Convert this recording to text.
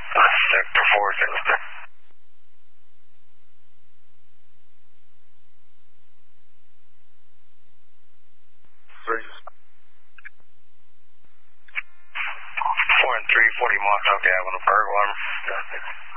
Sector 4, Sector. 4 and 340 Montauk Avenue, burglar.